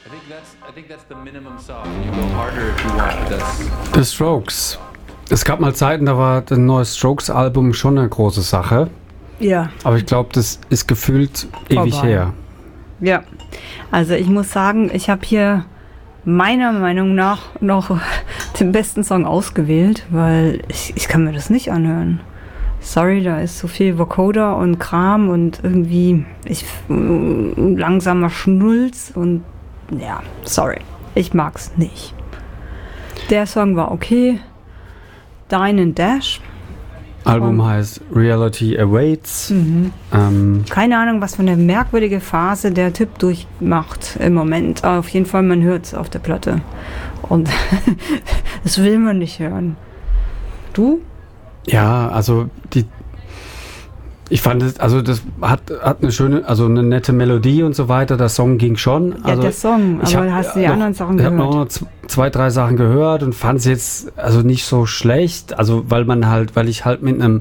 I think that's the minimum song. You go harder if you want. The Strokes. Es gab mal Zeiten, da war das neue Strokes-Album schon eine große Sache. Ja. Aber ich glaube, das ist gefühlt ewig her. Ja. Also ich muss sagen, ich habe hier meiner Meinung nach noch den besten Song ausgewählt, weil ich kann mir das nicht anhören. Sorry, da ist so viel Vocoder und Kram und irgendwie langsamer Schnulz und ja, sorry, ich mag's nicht. Der Song war okay. Dine and Dash. Album heißt Reality Awaits. Keine Ahnung, was für eine merkwürdige Phase der Typ durchmacht im Moment. Aber auf jeden Fall, man hört es auf der Platte. Und das will man nicht hören. Du? Ja, also ich fand es, also das hat eine schöne, also eine nette Melodie und so weiter. Der Song ging schon. Ja, also der Song, aber hast du die anderen Sachen gehört? Ich habe noch 2, 3 Sachen gehört und fand es jetzt also nicht so schlecht. Also weil ich halt mit einem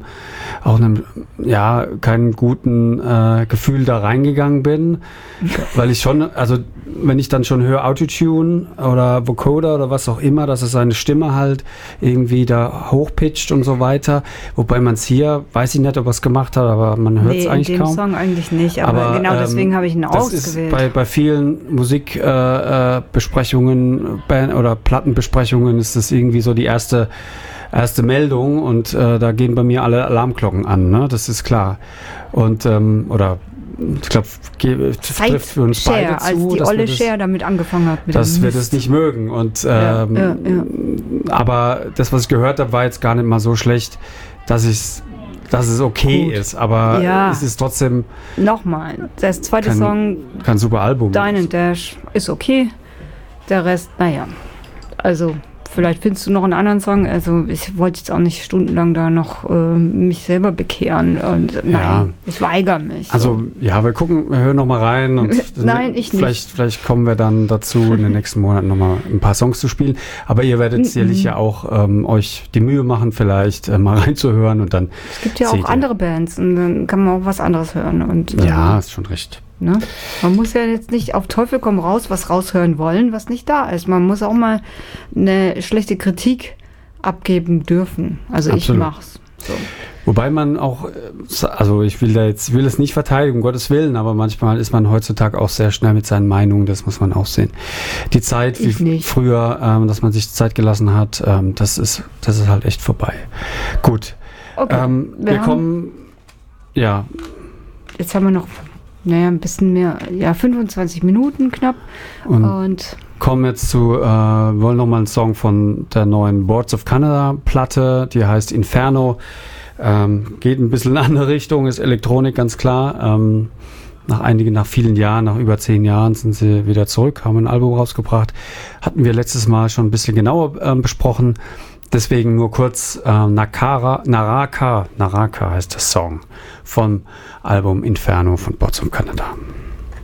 keinen guten Gefühl da reingegangen bin. Weil ich schon, also wenn ich dann schon höre Autotune oder Vocoder oder was auch immer, dass er seine Stimme halt irgendwie da hochpitcht und so weiter. Wobei man es hier, weiß ich nicht, ob er es gemacht hat, aber man hört es eigentlich kaum. In dem Song eigentlich nicht, aber genau deswegen habe ich ihn ausgewählt. Ist bei vielen Musikbesprechungen oder Plattenbesprechungen ist das irgendwie so die erste Meldung und da gehen bei mir alle Alarmglocken an, ne? Das ist klar. Und ich glaube, trifft für uns beide zu, als die Olle Cher damit angefangen hat. Dass wir das nicht mögen. Und, aber das, was ich gehört habe, war jetzt gar nicht mal so schlecht, dass es okay ist. Aber es ist trotzdem... Nochmal, das zweite Song... Kein super Album. Dine and Dash ist okay. Der Rest, naja. Also... Vielleicht findest du noch einen anderen Song. Also ich wollte jetzt auch nicht stundenlang da noch mich selber bekehren. Und nein, ich weigere mich. Also ja, wir hören noch mal rein. Und nein, ich nicht. Vielleicht kommen wir dann dazu, in den nächsten Monaten noch mal ein paar Songs zu spielen. Aber ihr werdet sicherlich ja auch euch die Mühe machen, vielleicht mal reinzuhören. Und dann es gibt ja auch andere Bands und dann kann man auch was anderes hören. Und, ja, ist schon recht. Ne? Man muss ja jetzt nicht auf Teufel komm raus was raushören wollen, was nicht da ist. Man muss auch mal eine schlechte Kritik abgeben dürfen. Also Absolut. Ich mach's. So. Wobei man auch, also ich will es nicht verteidigen, um Gottes Willen, aber manchmal ist man heutzutage auch sehr schnell mit seinen Meinungen, das muss man auch sehen. Die Zeit, wie früher, dass man sich Zeit gelassen hat, das ist halt echt vorbei. Gut. Okay. Wir kommen, ja. Jetzt haben wir noch ein bisschen mehr, 25 Minuten knapp. Und kommen jetzt wollen nochmal einen Song von der neuen Boards of Canada Platte, die heißt Inferno. Geht ein bisschen in eine andere Richtung, ist Elektronik, ganz klar. Nach vielen Jahren, nach über 10 Jahren sind sie wieder zurück, haben ein Album rausgebracht. Hatten wir letztes Mal schon ein bisschen genauer besprochen. Deswegen nur kurz Naraka heißt der Song vom Album Inferno von Boards of Canada.